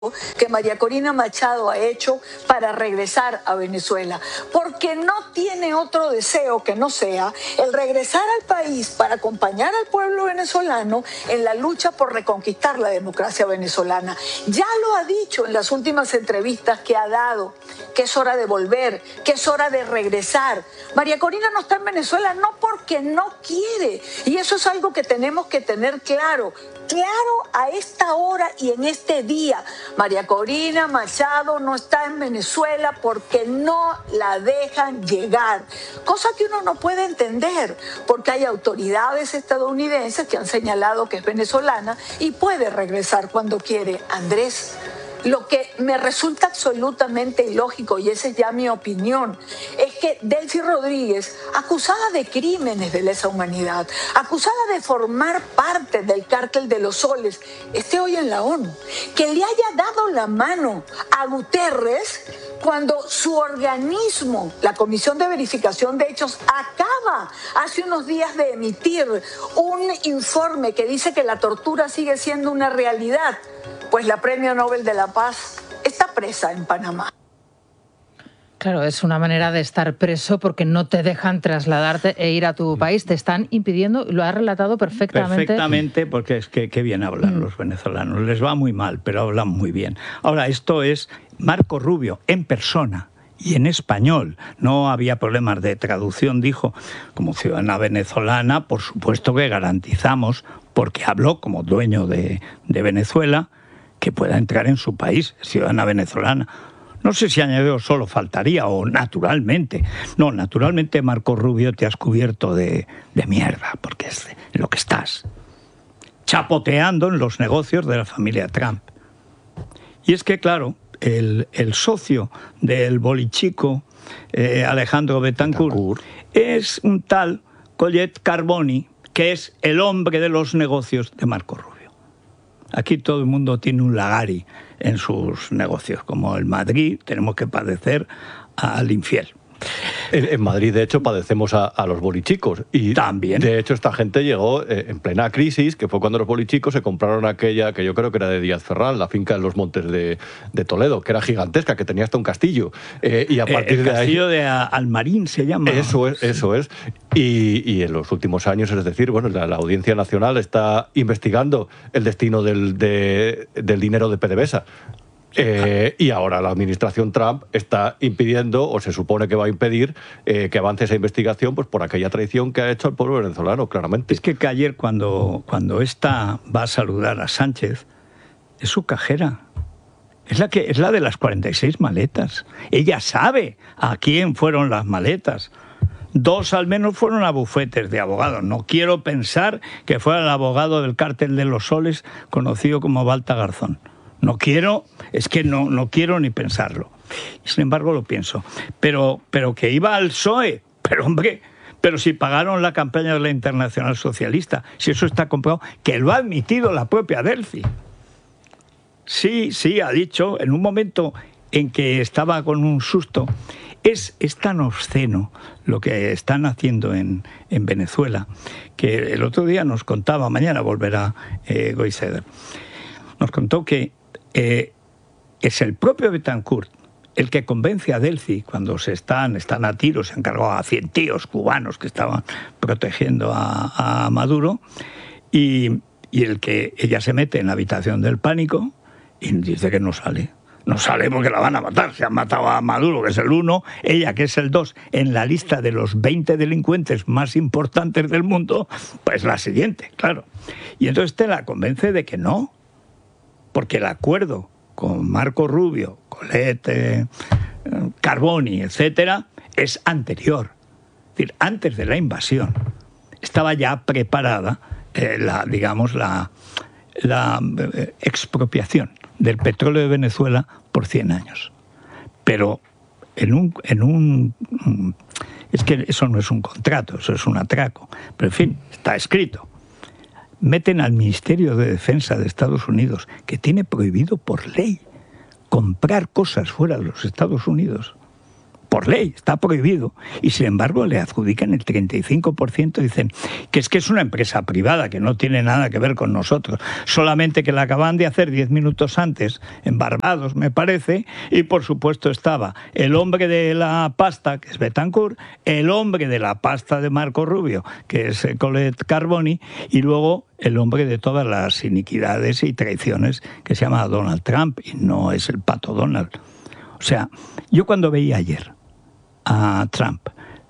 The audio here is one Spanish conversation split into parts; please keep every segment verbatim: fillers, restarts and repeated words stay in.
que María Corina Machado ha hecho para regresar a Venezuela, porque no tiene otro deseo que no sea el regresar al país para acompañar al pueblo venezolano en la lucha por reconquistar la democracia venezolana. Ya lo ha dicho en las últimas entrevistas que ha dado, que es hora de volver, que es hora de regresar. María Corina no está en Venezuela no porque no quiere, y eso es algo que tenemos que tener claro, claro a esta hora y en este día. María Corina Machado no está en Venezuela porque no la dejan llegar, cosa que uno no puede entender, porque hay autoridades estadounidenses que han señalado que es venezolana y puede regresar cuando quiere. Andrés, lo que me resulta absolutamente ilógico, y esa es ya mi opinión, es que Delcy Rodríguez, acusada de crímenes de lesa humanidad, acusada de formar parte del cártel de los soles, esté hoy en la ONU, que le haya dado la mano a Guterres cuando su organismo, la Comisión de Verificación de Hechos, acaba hace unos días de emitir un informe que dice que la tortura sigue siendo una realidad. Pues la Premio Nobel de la Paz está presa en Panamá. Claro, es una manera de estar preso porque no te dejan trasladarte e ir a tu país. Te están impidiendo, lo has relatado perfectamente. Perfectamente, porque es que qué bien hablan mm. los venezolanos. Les va muy mal, pero hablan muy bien. Ahora, esto es Marco Rubio en persona y en español. No había problemas de traducción, dijo. Como ciudadana venezolana, por supuesto que garantizamos, porque habló como dueño de, de Venezuela, que pueda entrar en su país, ciudadana venezolana. No sé si añadió solo faltaría o naturalmente. No, naturalmente, Marco Rubio, te has cubierto de, de mierda, porque es en lo que estás. Chapoteando en los negocios de la familia Trump. Y es que, claro, el, el socio del bolichico, eh, Alejandro Betancourt, Betancourt, es un tal Collet Carboni, que es el hombre de los negocios de Marco Rubio. Aquí todo el mundo tiene un lagari en sus negocios, como el Madrid, tenemos que padecer al infiel. En, en Madrid, de hecho, padecemos a, a los bolichicos. Y también. De hecho, esta gente llegó eh, en plena crisis, que fue cuando los bolichicos se compraron aquella, que yo creo que era de Díaz Ferral, la finca en los montes de, de Toledo, que era gigantesca, que tenía hasta un castillo. Eh, y a partir eh, el de castillo ahí, de Almarín se llama. Eso es, eso es. Y, y en los últimos años, es decir, bueno, la, la Audiencia Nacional está investigando el destino del, de, del dinero de PDVSA. Eh, y ahora la administración Trump está impidiendo, o se supone que va a impedir, eh, que avance esa investigación, pues por aquella traición que ha hecho al pueblo venezolano, claramente. Es que, que ayer cuando, cuando esta va a saludar a Sánchez, es su cajera. Es la, que, es la de las cuarenta y seis maletas. Ella sabe a quién fueron las maletas. Dos al menos fueron a bufetes de abogados. No quiero pensar que fuera el abogado del cártel de los soles, conocido como Balta Garzón. No quiero, es que no, no quiero ni pensarlo. Sin embargo, lo pienso. Pero, pero que iba al P S O E, pero hombre, pero si pagaron la campaña de la Internacional Socialista, si eso está comprobado, que lo ha admitido la propia Delcy. Sí, sí, ha dicho, en un momento en que estaba con un susto, es, es tan obsceno lo que están haciendo en, en Venezuela, que el otro día nos contaba, mañana volverá eh, Goizueta, nos contó que Eh, es el propio Betancourt el que convence a Delcy cuando se están, están a tiro, se han cargado a cien tíos cubanos que estaban protegiendo a, a Maduro, y, y el que ella se mete en la habitación del pánico y dice que no sale. No sale porque la van a matar. Se han matado a Maduro, que es el uno, ella, que es el dos, en la lista de los veinte delincuentes más importantes del mundo, pues la siguiente, claro. Y entonces te la convence de que no, porque el acuerdo con Marco Rubio, Collet, eh, Carboni, etcétera, es anterior. Es decir, antes de la invasión estaba ya preparada eh, la, digamos, la, la eh, expropiación del petróleo de Venezuela por cien años. Pero en un, en un... Es que eso no es un contrato, eso es un atraco. Pero en fin, está escrito. Meten al Ministerio de Defensa de Estados Unidos, que tiene prohibido por ley comprar cosas fuera de los Estados Unidos, por ley, está prohibido. Y sin embargo le adjudican el treinta y cinco por ciento, dicen que es que es una empresa privada, que no tiene nada que ver con nosotros, solamente que la acaban de hacer diez minutos antes, en Barbados me parece, y por supuesto estaba el hombre de la pasta, que es Betancourt, el hombre de la pasta de Marco Rubio, que es Colette Carboni, y luego el hombre de todas las iniquidades y traiciones, que se llama Donald Trump, y no es el pato Donald. O sea, yo cuando veía ayer a Trump,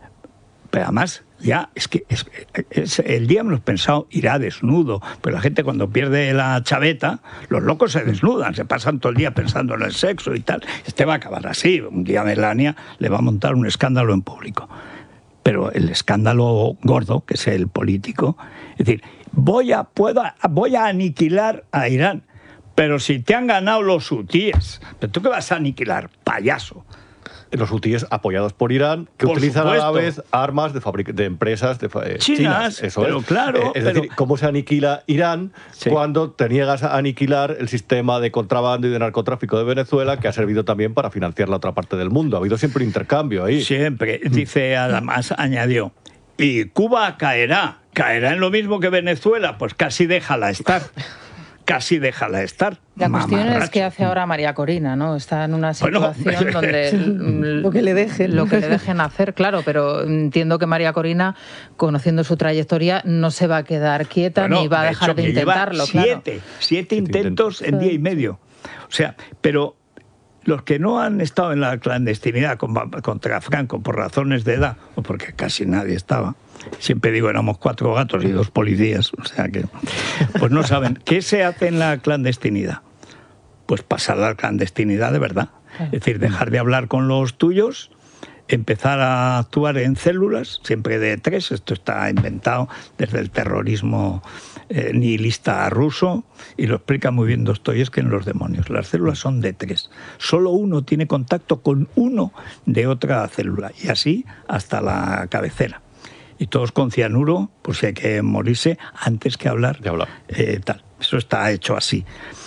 pero además ya es que es, es, el día hemos pensado irá desnudo, pero la gente cuando pierde la chaveta, los locos se desnudan, se pasan todo el día pensando en el sexo y tal. Este va a acabar así, un día Melania le va a montar un escándalo en público. Pero el escándalo gordo, que es el político, es decir, voy a, puedo, voy a aniquilar a Irán, pero si te han ganado los hutíes, ¿pero tú qué vas a aniquilar, payaso? Los hutíes apoyados por Irán, que por utilizan supuesto. a la vez armas de, fabric de empresas de eh, chinas, chinas. Eso pero es. Claro, eh, es pero... decir, ¿cómo se aniquila Irán sí. cuando te niegas a aniquilar el sistema de contrabando y de narcotráfico de Venezuela, que ha servido también para financiar la otra parte del mundo? Ha habido siempre un intercambio ahí. Siempre. Dice, además, añadió, y Cuba caerá. ¿Caerá en lo mismo que Venezuela? Pues casi déjala estar. Casi déjala estar. La cuestión Mamarracho. es qué hace ahora María Corina, ¿no? Está en una situación bueno, donde lo que le dejen, lo que le dejen hacer, claro, pero entiendo que María Corina, conociendo su trayectoria, no se va a quedar quieta bueno, ni va a dejar de, hecho, de intentarlo. Siete, claro. siete, siete intentos en día y medio. O sea, pero los que no han estado en la clandestinidad contra Franco por razones de edad, o porque casi nadie estaba, siempre digo, éramos cuatro gatos y dos policías, o sea que, pues no saben. ¿Qué se hace en la clandestinidad? Pues pasar a la clandestinidad de verdad. Es decir, dejar de hablar con los tuyos, empezar a actuar en células, siempre de tres, esto está inventado desde el terrorismo eh, nihilista ruso, y lo explica muy bien Dostoyevski en Los demonios. Las células son de tres. Solo uno tiene contacto con uno de otra célula, y así hasta la cabecera. Y todos con cianuro, pues si hay que morirse antes que hablar. De hablar. Eh, tal. Eso está hecho así.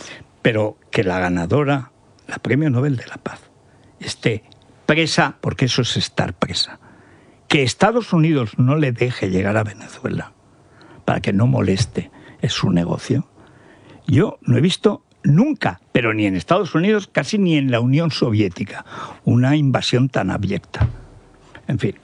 Pero que la ganadora, la Premio Nobel de la Paz, esté presa, porque eso es estar presa. Que Estados Unidos no le deje llegar a Venezuela para que no moleste, es su negocio. Yo no he visto nunca, pero ni en Estados Unidos, casi ni en la Unión Soviética, una invasión tan abyecta. En fin...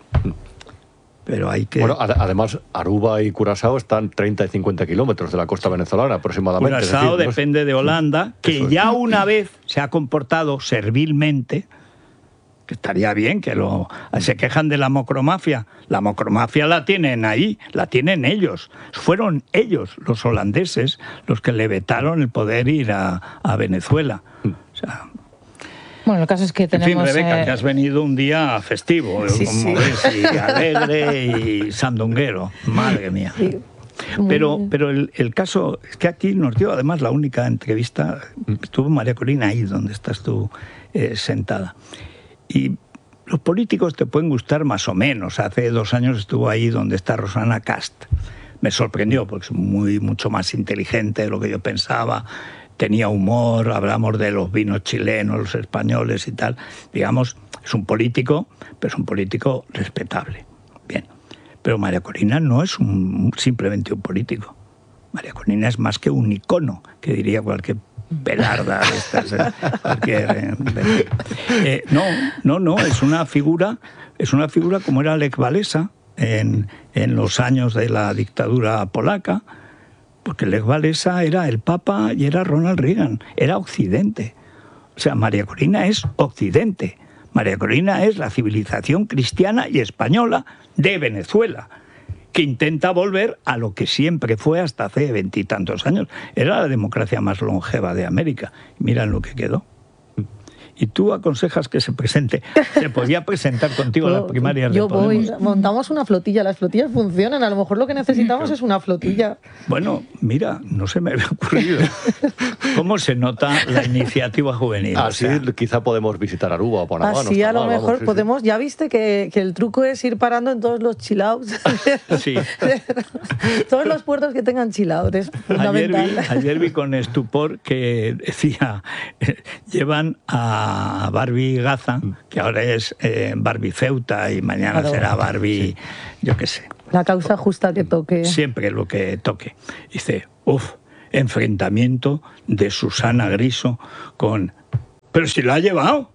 Pero hay que... Bueno, además, Aruba y Curazao están treinta y cincuenta kilómetros de la costa venezolana aproximadamente. Curazao es decir, depende ¿no? de Holanda, que Eso ya es. una vez se ha comportado servilmente, que estaría bien, que lo se quejan de la macromafia. La macromafia la tienen ahí, la tienen ellos. Fueron ellos, los holandeses, los que le vetaron el poder ir a, a Venezuela. O sea... Bueno, el caso es que tenemos... En fin, Rebeca, eh... que has venido un día festivo, sí, como sí. ves, y alegre y sandunguero, madre mía. Sí. Pero, pero el, el caso es que aquí nos dio además la única entrevista, estuvo María Corina ahí donde estás tú eh, sentada. Y los políticos te pueden gustar más o menos. Hace dos años estuvo ahí donde está Rosana Cast. Me sorprendió porque es muy, mucho más inteligente de lo que yo pensaba. Tenía humor, hablamos de los vinos chilenos, los españoles y tal. Digamos, es un político, pero es un político respetable. Bien. Pero María Corina no es un, simplemente un político. María Corina es más que un icono, que diría cualquier pelarda de estas. ¿eh? Cualquier, eh, eh, no, no, no, es una figura, es una figura como era Lech Walesa en, en los años de la dictadura polaca, porque Lech Walesa era el Papa y era Ronald Reagan, era Occidente. O sea, María Corina es Occidente. María Corina es la civilización cristiana y española de Venezuela, que intenta volver a lo que siempre fue hasta hace veintitantos años. Era la democracia más longeva de América. Mira en lo que quedó. Y tú aconsejas que se presente. Se podía presentar contigo a las primarias Yo de Podemos. voy, montamos una flotilla, las flotillas funcionan, a lo mejor lo que necesitamos es una flotilla. Bueno, mira, no se me había ocurrido. ¿Cómo se nota la iniciativa juvenil? Así o sea, quizá podemos visitar Aruba o Panamá. Así no a lo mal, mejor vamos, sí, podemos, sí. ya viste que, que el truco es ir parando en todos los chill outs. Sí. Todos los puertos que tengan chill out, es fundamental. Ayer vi, ayer vi con estupor que decía, llevan a a Barbie Gaza, que ahora es eh, Barbie Ceuta y mañana Claro. será Barbie, sí. yo qué sé. La causa justa que toque. Siempre lo que toque. Dice, uff, enfrentamiento de Susana Griso con... Pero si la ha llevado.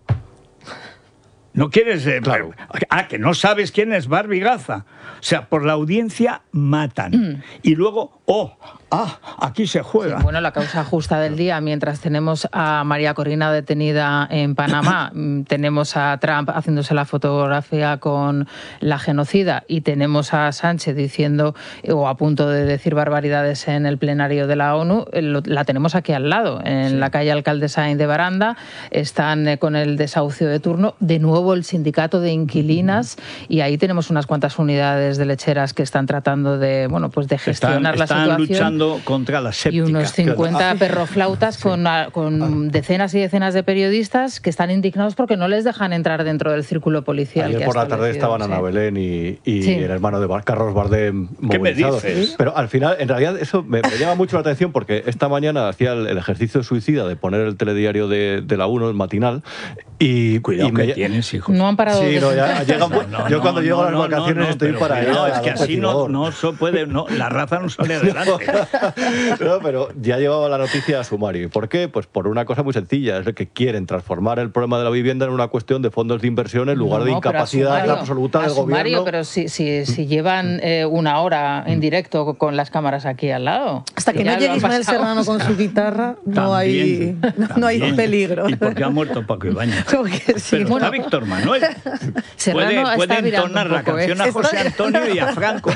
¿No quieres...? Eh, Claro. Ah, que no sabes quién es Barbie Gaza. O sea, por la audiencia matan. Mm. Y luego, oh, ah, aquí se juega. Sí, bueno, la causa justa del día, mientras tenemos a María Corina detenida en Panamá, tenemos a Trump haciéndose la fotografía con la genocida y tenemos a Sánchez diciendo o a punto de decir barbaridades en el plenario de la ONU, la tenemos aquí al lado, en sí. la calle Alcalde Sáenz de Baranda, están con el desahucio de turno, de nuevo el sindicato de inquilinas y ahí tenemos unas cuantas unidades de lecheras que están tratando de, bueno, pues de gestionar están, la están situación. luchando contra la séptica. Y unos cincuenta perroflautas sí. con, con decenas y decenas de periodistas que están indignados porque no les dejan entrar dentro del círculo policial. Ayer que por la tarde estaban sí. Ana Belén y, y sí. el hermano de Carlos Bardem ¿Qué movilizados. me dices? Pero al final, en realidad, eso me, me llama mucho la atención porque esta mañana hacía el, el ejercicio suicida de poner el telediario de, de la uno, el matinal, y... Cuidado y que me, tienes, hijo. No han parado sí, de... no, ya, llegan, no, no, yo cuando no, llego no, a las vacaciones no, no, estoy para cuidado, allá. Es que así no, no se puede, no, la raza no sale adelante. No, pero ya llevaba la noticia a sumario. ¿Por qué? Pues por una cosa muy sencilla, es que quieren transformar el problema de la vivienda en una cuestión de fondos de inversión en lugar no, de incapacidad sumario, absoluta del sumario, gobierno. Pero si, si, si llevan eh, una hora en directo con las cámaras aquí al lado. Hasta que no llegue Ismael Serrano con su guitarra, no también, hay, no, no hay peligro. Y porque ha muerto Paco Ibáñez. Sí, pero bueno, está Víctor Manuel. Serrano puede puede está entonar la poco, canción ¿eh? a José Antonio y a Franco.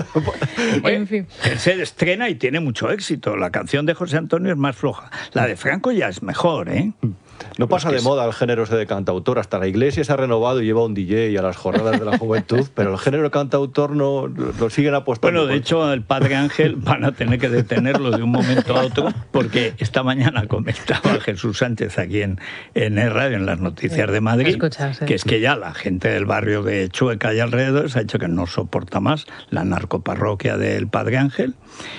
En fin. Él se estrena y tiene mucho éxito. La canción de José Antonio es más floja. La de Franco ya es mejor, ¿eh? No pasa de moda el género ese de cantautor. Hasta la Iglesia se ha renovado y lleva un D J a las jornadas de la juventud, pero el género de cantautor no lo siguen apostando. Bueno, de hecho, el Padre Ángel van a tener que detenerlo de un momento a otro, porque esta mañana comentaba Jesús Sánchez aquí en, en el radio, en las noticias de Madrid, Escuchas, ¿eh? que es que ya la gente del barrio de Chueca y alrededor se ha dicho que no soporta más la narcoparroquia del Padre Ángel,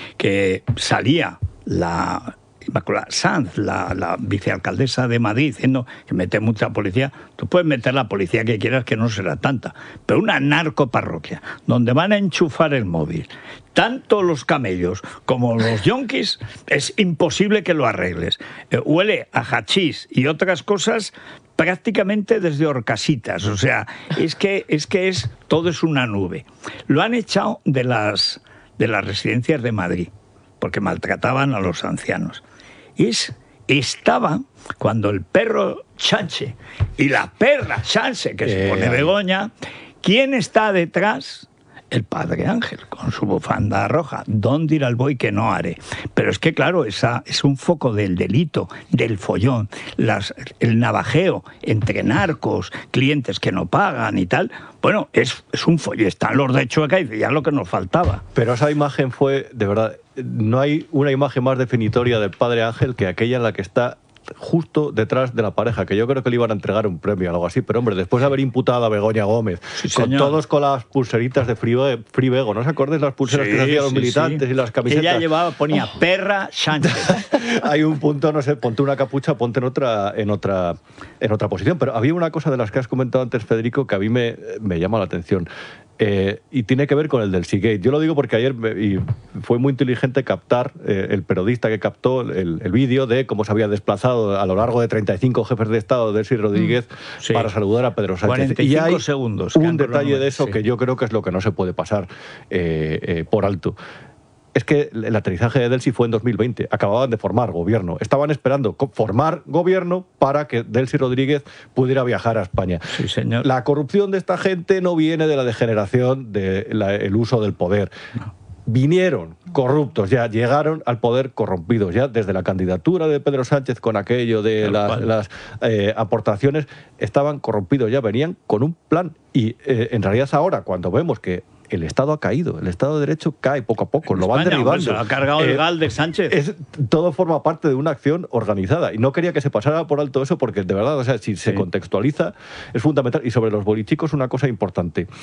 que salía la... Inmaculada Sanz, la, la vicealcaldesa de Madrid, diciendo que mete mucha policía. Tú puedes meter la policía que quieras, que no será tanta, pero una narcoparroquia donde van a enchufar el móvil tanto los camellos como los yonkis, es imposible que lo arregles. Eh, huele a hachís y otras cosas prácticamente desde Horcasitas. O sea, es que es que es todo es una nube. Lo han echado de las de las residencias de Madrid porque maltrataban a los ancianos. Es, estaba cuando el perro Chanche y la perra Chanche, que se pone Begoña, ¿quién está detrás? El Padre Ángel, con su bufanda roja. ¿Dónde irá el buey que no haré? Pero es que, claro, esa es un foco del delito, del follón, las, el navajeo entre narcos, clientes que no pagan y tal. Bueno, es, es un follón. Están los de Chueca y ya lo que nos faltaba. Pero esa imagen fue, de verdad, no hay una imagen más definitoria del Padre Ángel que aquella en la que está justo detrás de la pareja, que yo creo que le iban a entregar un premio o algo así, pero hombre, después de haber imputado a Begoña Gómez, sí, con todos con las pulseritas de Free Bego, ¿no os acordáis las pulseras sí, que se hacían los sí, militantes sí. y las camisetas? Ella llevaba, ponía perra Sánchez. Hay un punto, no sé, ponte una capucha, ponte en otra, en otra, en otra posición, pero había una cosa de las que has comentado antes, Federico, que a mí me, me llama la atención. Eh, y tiene que ver con el del Seagate. Yo lo digo porque ayer me, y fue muy inteligente captar, eh, el periodista que captó el, el vídeo de cómo se había desplazado a lo largo de treinta y cinco jefes de Estado Delcy Rodríguez mm, sí. para saludar a Pedro Sánchez. cuarenta y cinco y hay segundos. Un detalle de eso sí. que yo creo que es lo que no se puede pasar eh, eh, por alto. Es que el aterrizaje de Delcy fue en dos mil veinte. Acababan de formar gobierno. Estaban esperando formar gobierno para que Delcy Rodríguez pudiera viajar a España. Sí, señor. La corrupción de esta gente no viene de la degeneración del uso del poder. No. Vinieron corruptos, ya llegaron al poder corrompidos, ya desde la candidatura de Pedro Sánchez con aquello de la, las eh, aportaciones, estaban corrompidos, ya venían con un plan. Y eh, en realidad ahora, cuando vemos que el Estado ha caído, el Estado de Derecho cae poco a poco, en lo van España, derribando. Se lo ha cargado eh, el gal de Sánchez. Es, todo forma parte de una acción organizada y no quería que se pasara por alto eso porque de verdad, o sea, si sí. se contextualiza es fundamental. Y sobre los bolichicos una cosa importante.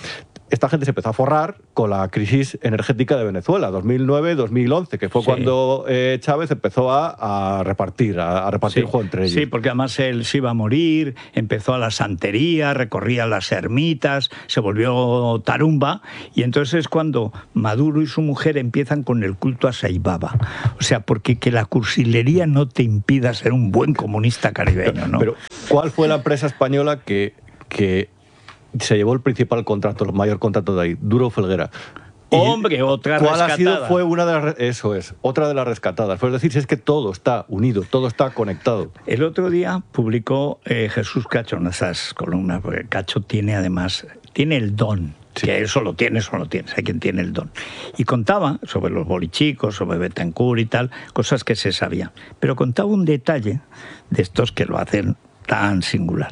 esta gente se empezó a forrar con la crisis energética de Venezuela, dos mil nueve dos mil once, que fue sí. cuando eh, Chávez empezó a, a repartir, a, a repartir sí. juego entre ellos. Sí, porque además él se iba a morir, empezó a la santería, recorría las ermitas, se volvió tarumba, y entonces es cuando Maduro y su mujer empiezan con el culto a Saibaba. O sea, porque que la cursilería no te impida ser un buen comunista caribeño, ¿no? Pero, ¿cuál fue la empresa española que, que se llevó el principal contrato, el mayor contrato de ahí? Duro Felguera. Hombre, otra ¿Cuál rescatada? ha sido? Fue una de las, eso es, otra de las rescatadas. Fue decir, si es que todo está unido, todo está conectado. El otro día publicó eh, Jesús Cacho en esas columnas, porque Cacho tiene además, tiene el don. Sí. Que eso lo tienes o no lo tienes, hay quien tiene el don. Y contaba sobre los bolichicos, sobre Betancourt y tal, cosas que se sabían. Pero contaba un detalle de estos que lo hacen tan singular.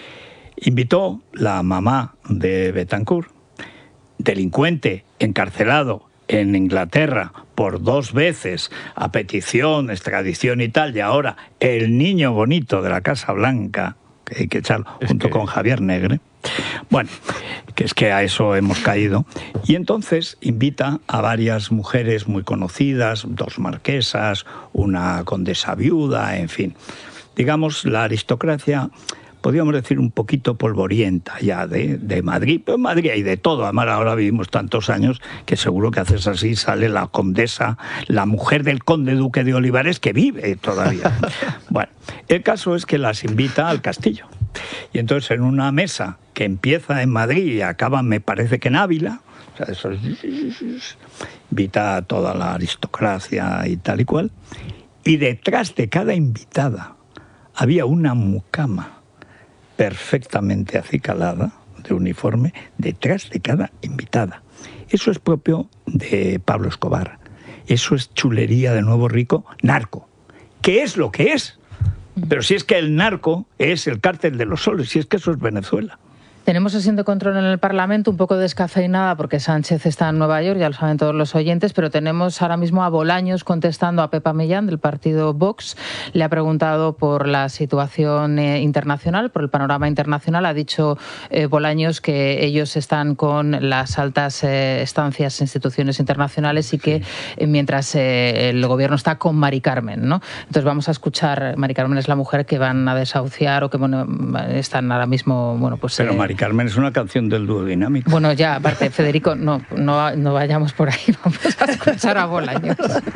Invitó la mamá de Betancourt, delincuente, encarcelado en Inglaterra por dos veces a petición, extradición y tal, y ahora el niño bonito de la Casa Blanca, que hay que echarlo, es junto que... con Javier Negre. Bueno, que es que a eso hemos caído. Y entonces invita a varias mujeres muy conocidas, dos marquesas, una condesa viuda, en fin. Digamos, la aristocracia, podríamos decir, un poquito polvorienta ya de, de Madrid. Pero en Madrid hay de todo. Además, ahora vivimos tantos años que seguro que haces así, sale la condesa, la mujer del conde duque de Olivares, que vive todavía. Bueno, el caso es que las invita al castillo. Y entonces en una mesa que empieza en Madrid y acaba, me parece que en Ávila, o sea, eso es, invita a toda la aristocracia y tal y cual, y detrás de cada invitada había una mucama perfectamente acicalada, de uniforme, detrás de cada invitada. Eso es propio de Pablo Escobar. Eso es chulería de Nuevo Rico, narco. ¿Qué es lo que es? Pero si es que el narco es el cártel de los soles, si es que eso es Venezuela. Tenemos sesión de control en el Parlamento, un poco descafeinada porque Sánchez está en Nueva York, ya lo saben todos los oyentes, pero tenemos ahora mismo a Bolaños contestando a Pepa Millán del partido Vox. Le ha preguntado por la situación eh, internacional, por el panorama internacional. Ha dicho eh, Bolaños que ellos están con las altas eh, estancias, instituciones internacionales y que eh, mientras eh, el gobierno está con Mari Carmen, ¿no? Entonces vamos a escuchar, Mari Carmen es la mujer que van a desahuciar o que bueno, están ahora mismo, bueno, pues... Pero, Eh, Mari Carmen es una canción del dúo dinámico. Bueno, ya, aparte, Federico, no, no, no vayamos por ahí, vamos a escuchar a Bolaños.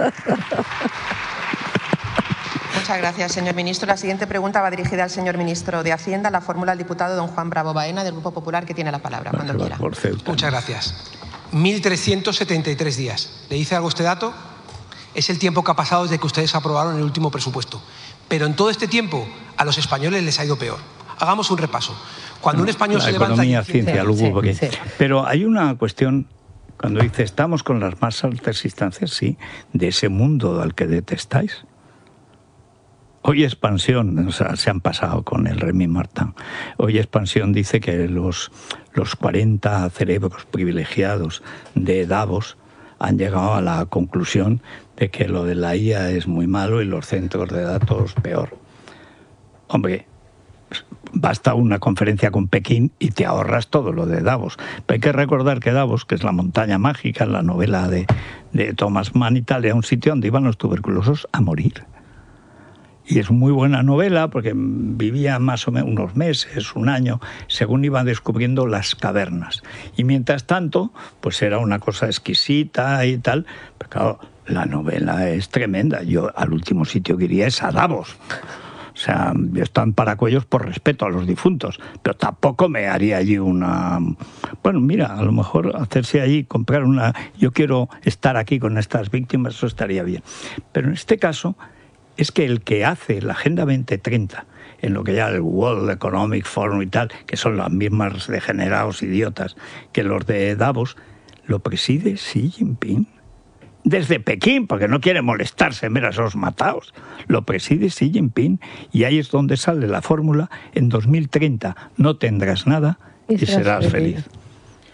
Muchas gracias, señor ministro. La siguiente pregunta va dirigida al señor ministro de Hacienda. La fórmula al diputado don Juan Bravo Baena, del Grupo Popular, que tiene la palabra, no cuando quiera. Muchas gracias. mil trescientos setenta y tres días. ¿Le dice algo este dato? Es el tiempo que ha pasado desde que ustedes aprobaron el último presupuesto. Pero en todo este tiempo, a los españoles les ha ido peor. Hagamos un repaso. Cuando un español la se levanta... Economía, ciencia, sí, luego, sí, sí. Pero hay una cuestión, cuando dice, estamos con las más altas instancias, sí, de ese mundo al que detestáis. Hoy Expansión, o sea, se han pasado con el Remy Martin. Hoy Expansión dice que los, los cuarenta cerebros privilegiados de Davos han llegado a la conclusión de que lo de la I A es muy malo y los centros de datos peor. Hombre, basta una conferencia con Pekín y te ahorras todo lo de Davos. Pero hay que recordar que Davos, que es la montaña mágica, la novela de, de Thomas Mann y tal, era un sitio donde iban los tuberculosos a morir. Y es muy buena novela porque vivía más o menos unos meses, un año, según iban descubriendo las cavernas. Y mientras tanto, pues era una cosa exquisita y tal. Pero claro, la novela es tremenda. Yo al último sitio que iría es a Davos. O sea, están paracuellos por respeto a los difuntos, pero tampoco me haría allí una... Bueno, mira, a lo mejor hacerse allí, comprar una... Yo quiero estar aquí con estas víctimas, eso estaría bien. Pero en este caso es que el que hace la Agenda veinte treinta, en lo que ya el World Economic Forum y tal, que son los mismos degenerados idiotas que los de Davos, lo preside Xi Jinping. Desde Pekín, porque no quiere molestarse en ver a esos mataos. Lo preside Xi Jinping y ahí es donde sale la fórmula: en dos mil treinta no tendrás nada y, y serás feliz. feliz.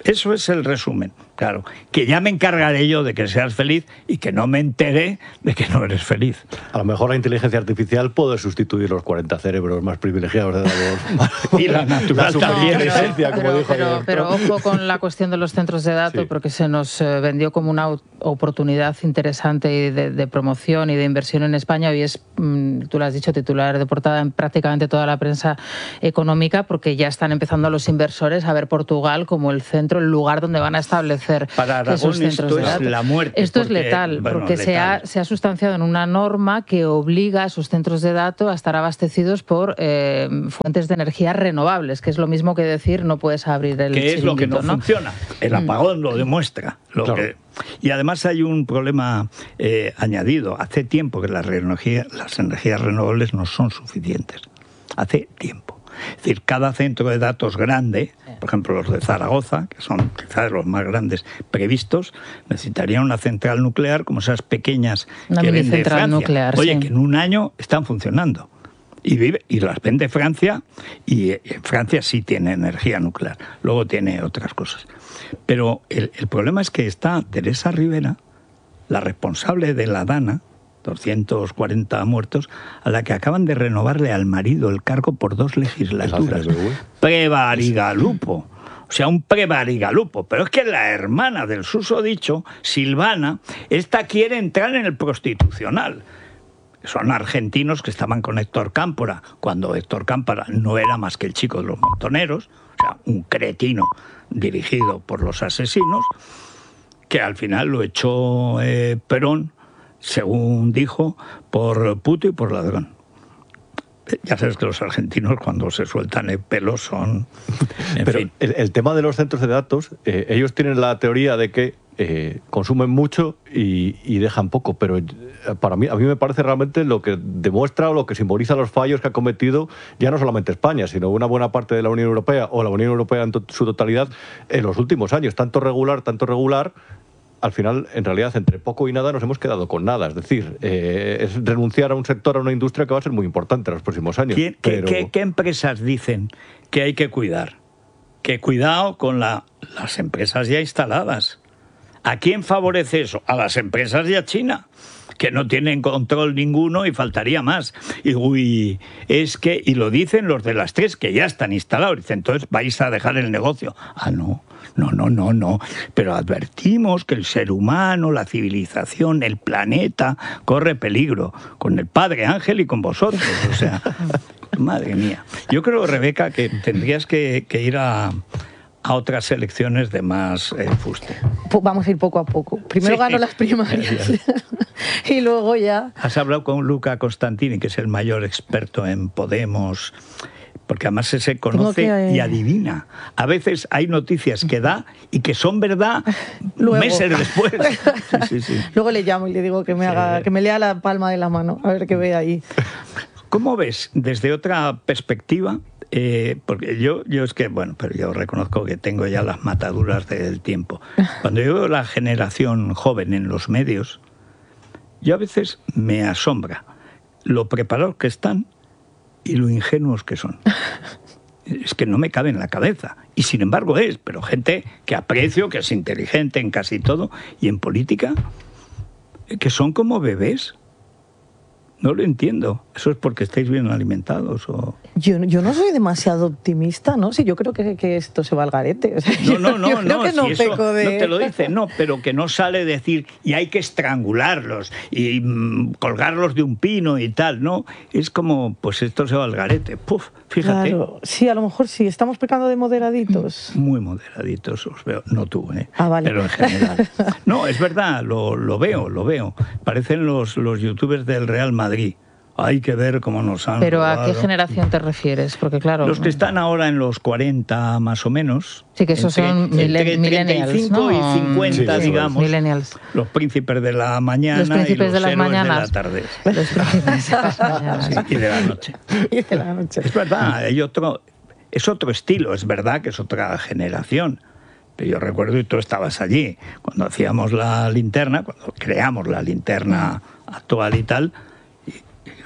Eso es el resumen, claro. Que ya me encargaré yo de que seas feliz y que no me entere de que no eres feliz. A lo mejor la inteligencia artificial puede sustituir los cuarenta cerebros más privilegiados de la voz. Y la natural también. Pero, esencia, como pero, dijo pero, ayer, pero ¿no? ojo con la cuestión de los centros de datos, Sí. porque se nos eh, vendió como una oportunidad interesante de, de promoción y de inversión en España. Hoy es, mmm, tú lo has dicho, titular de portada en prácticamente toda la prensa económica, porque ya están empezando los inversores a ver Portugal como el centro, el lugar donde van a establecer Para Aragón esos centros esto de es datos. la muerte. Esto porque, es letal, bueno, porque letal. Se, ha, se ha sustanciado en una norma que obliga a esos centros de datos a estar abastecidos por eh, fuentes de energía renovables, que es lo mismo que decir no puedes abrir el que es lo que no, chiringuito, ¿no? funciona. El apagón lo demuestra. Lo Claro. que... Y además hay un problema eh, añadido. Hace tiempo que las, energía, las energías renovables no son suficientes. Hace tiempo. Es decir, cada centro de datos grande, por ejemplo los de Zaragoza, que son quizás los más grandes previstos, necesitarían una central nuclear como esas pequeñas Una que mini vende central Francia. nuclear, Oye, sí. que en un año están funcionando. Y, vive, y las vende Francia, y Francia sí tiene energía nuclear, luego tiene otras cosas. Pero el, el problema es que está Teresa Rivera, la responsable de la DANA, doscientos cuarenta muertos, a la que acaban de renovarle al marido el cargo por dos legislaturas. Prevarigalupo. O sea, un prevarigalupo. Pero es que la hermana del susodicho, Silvana, esta quiere entrar en el prostitucional. Son argentinos que estaban con Héctor Cámpora, cuando Héctor Cámpora no era más que el chico de los montoneros, o sea, un cretino dirigido por los asesinos, que al final lo echó eh, Perón, según dijo, por puto y por ladrón. Ya sabes que los argentinos cuando se sueltan el pelo son... En Pero fin. el, el tema de los centros de datos, eh, ellos tienen la teoría de que eh, consumen mucho y, y dejan poco, pero para mí, a mí me parece realmente lo que demuestra o lo que simboliza los fallos que ha cometido ya no solamente España, sino una buena parte de la Unión Europea o la Unión Europea en to- su totalidad en los últimos años. Tanto regular, tanto regular... Al final, en realidad, entre poco y nada nos hemos quedado con nada. Es decir, eh, es renunciar a un sector, a una industria que va a ser muy importante en los próximos años. ¿Quién- pero... qué, qué, qué empresas dicen que hay que cuidar? Que cuidado con la, las empresas ya instaladas. ¿A quién favorece eso? A las empresas y a China, que no tienen control ninguno y faltaría más. Y uy, es que, y lo dicen los de las tres que ya están instalados. Dicen, entonces vais a dejar el negocio. Ah, no. No, no, no, no. Pero advertimos que el ser humano, la civilización, el planeta, corre peligro. Con el Padre Ángel y con vosotros. O sea, madre mía. Yo creo, Rebeca, que tendrías que, que ir a, a otras elecciones de más eh, fuste. Pues vamos a ir poco a poco. Primero Sí. gano las primarias y luego ya... Has hablado con Luca Costantini, que es el mayor experto en Podemos... Porque además ese conoce que, eh... y adivina. A veces hay noticias que da y que son verdad Luego. meses después. Sí, sí, sí. Luego le llamo y le digo que me haga, que me lea la palma de la mano, a ver qué ve ahí. ¿Cómo ves desde otra perspectiva? Eh, porque yo, yo es que, bueno, pero yo reconozco que tengo ya las mataduras del tiempo. Cuando yo veo la generación joven en los medios, yo a veces me asombra lo preparados que están y lo ingenuos que son. Es que no me cabe en la cabeza. Y sin embargo es, pero gente que aprecio, que es inteligente en casi todo, y en política, que son como bebés. No lo entiendo. ¿Eso es porque estáis bien alimentados o...? Yo, yo no soy demasiado optimista, ¿no? Sí, yo creo que, que esto se va al garete. O sea, No, yo- no, no, yo creo no, que no si eso peco de... no te lo dice, no, pero que no sale decir y hay que estrangularlos y mm, colgarlos de un pino y tal, ¿no? Es como, pues esto se va al garete. Puf, fíjate. Claro, sí, a lo mejor sí, estamos pecando de moderaditos. Muy moderaditos os veo, no tú, ¿eh? Ah, vale. Pero en general. No, es verdad, lo, lo veo, lo veo. Parecen los, los youtubers del Real Madrid. Hay que ver cómo nos han Pero ¿a robado. qué generación te refieres? Porque claro... Los que están ahora en los cuarenta más o menos. Sí, que esos son entre milen- millennials, treinta y cinco ¿no? y cincuenta, Sí, eso es. digamos. Millennials. Los príncipes de la mañana Los príncipes y los de las héroes mañanas. de la tarde. Los príncipes de las mañanas. Sí, y de la noche. Y de la noche. Es verdad, hay otro, es otro estilo, es verdad que es otra generación. Pero yo recuerdo, y tú estabas allí, cuando hacíamos la linterna, cuando creamos la linterna actual y tal, y, y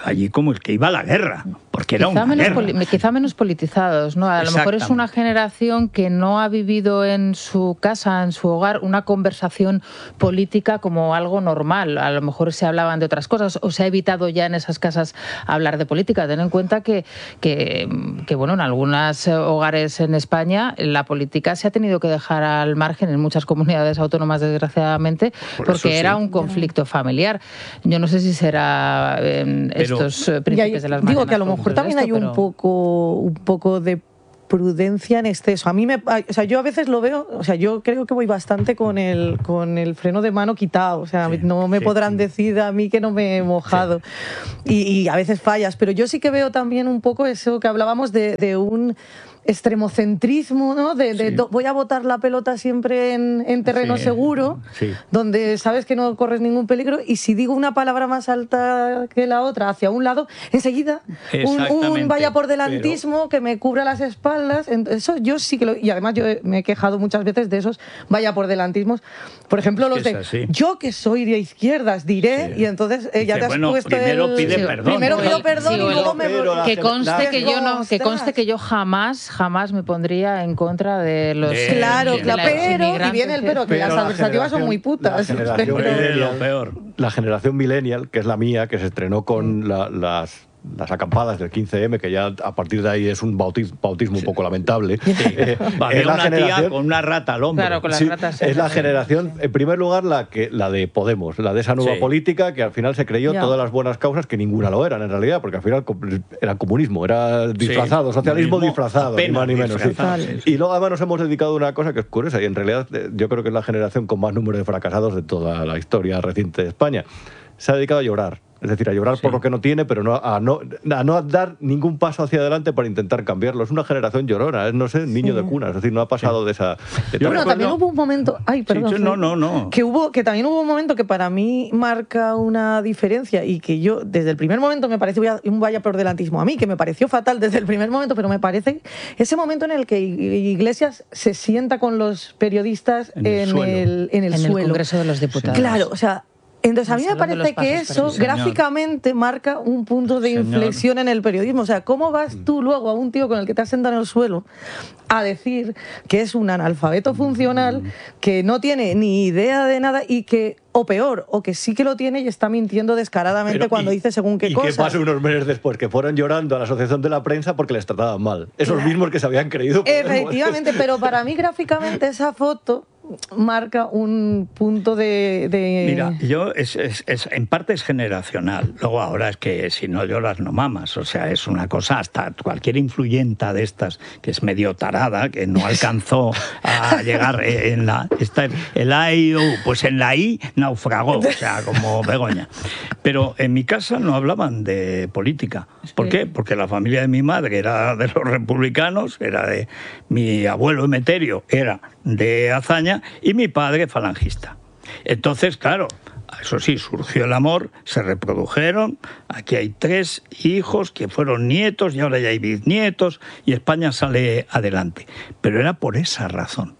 allí como el que iba a la guerra, porque era quizá una menos guerra. poli- quizá menos politizados, ¿no? A lo mejor es una generación que no ha vivido en su casa, en su hogar, una conversación política como algo normal. A lo mejor se hablaban de otras cosas o se ha evitado ya en esas casas hablar de política. Ten en cuenta que, que, que bueno, en algunos hogares en España la política se ha tenido que dejar al margen en muchas comunidades autónomas, desgraciadamente, Por porque eso sí. era un conflicto familiar. Yo no sé si será eh, Pero- estos eh, príncipes de las mañanas. Digo que a lo mejor también hay un poco, un poco de prudencia en exceso. A mí me, o sea, yo a veces lo veo, o sea, yo creo que voy bastante con el con el freno de mano quitado, o sea, Sí, no me sí. podrán decir a mí que no me he mojado. Y, y a veces fallas, pero yo sí que veo también un poco eso que hablábamos de, de un extremocentrismo, ¿no? De, de Sí. do- voy a botar la pelota siempre en, en terreno Sí, seguro, sí. donde sabes que no corres ningún peligro, y si digo una palabra más alta que la otra hacia un lado, enseguida un, un Exactamente, vaya por delantismo que me cubra las espaldas. Ent- Eso yo sí que lo, y además yo he- me he quejado muchas veces de esos vaya por delantismos. Por ejemplo, los Es de así. yo que soy de izquierdas diré, Sí. y entonces eh, ya Dice, te has bueno, puesto primero el- pide Sí, perdón. Primero Sí, pido o el- perdón sí, y o el- luego me pero la- Que conste la- que yo no, que Ostras. conste que yo jamás, jamás me pondría en contra de los De- Claro, Sí, de claro, los pero, y inmigrantes viene el que- pero, que Pero las la adversativas son generación- muy putas. la generación pero- Es lo peor. La generación millennial, que es la mía, que se estrenó con la- las, las acampadas del quince eme, que ya a partir de ahí es un bautismo, bautismo un poco lamentable. Eh, Había es la una tía generación- con una rata al hombro. Claro, con las Sí, ratas. es la sí. generación, en primer lugar, la que la de Podemos, la de esa nueva Sí. política que al final se creyó Ya. todas las buenas causas que ninguna lo eran en realidad, porque al final co- era comunismo, era disfrazado, socialismo comunismo disfrazado, ni apenas más ni menos. sí. disfrazado, sí, sí. Y luego además nos hemos dedicado a una cosa que es curiosa y en realidad eh, yo creo que es la generación con más número de fracasados de toda la historia reciente de España. Se ha dedicado a llorar. Es decir, a llorar Sí. por lo que no tiene, pero no a, no a no dar ningún paso hacia adelante para intentar cambiarlo. Es una generación llorona, es, no sé, niño Sí. de cuna. Es decir, no ha pasado de esa... de Yo Bueno, tal- también recuerdo- hubo un momento. Ay, perdón. sí, Fran, no, no, no. Que, hubo, que también hubo un momento que para mí marca una diferencia y que yo, desde el primer momento, me pareció un vaya por delantismo. A mí, que me pareció fatal desde el primer momento, pero me parece ese momento en el que Iglesias se sienta con los periodistas En en, el suelo. el, en el En el suelo. Congreso de los Diputados. Claro, o sea. Entonces, a El mí me Salón de parece los que Pasos eso Perdidos. Señor. gráficamente marca un punto de Señor. inflexión en el periodismo. O sea, ¿cómo vas tú luego a un tío con el que te has sentado en el suelo a decir que es un analfabeto funcional, que no tiene ni idea de nada y que, o peor, o que sí que lo tiene y está mintiendo descaradamente Pero, cuando y- dice según qué y cosas? que pasó unos meses después, que fueron llorando a la Asociación de la Prensa porque les trataban mal. Esos mismos que se habían creído. Podemos. Efectivamente, pero para mí gráficamente esa foto marca un punto de... de- Mira, yo es, es- es- en parte es generacional. Luego ahora es que si no lloras no mamas. O sea, es una cosa hasta cualquier influyenta de estas que es medio tarada, que no alcanzó a llegar en la... Está el A I U, pues en la I naufragó, o sea, como Begoña. Pero en mi casa no hablaban de política. ¿Por qué? Porque la familia de mi madre era de los republicanos, era de mi abuelo Emeterio, era de Azaña, y mi padre falangista. Entonces, claro, eso sí, surgió el amor, se reprodujeron, aquí hay tres hijos que fueron nietos y ahora ya hay bisnietos y España sale adelante. Pero era por esa razón.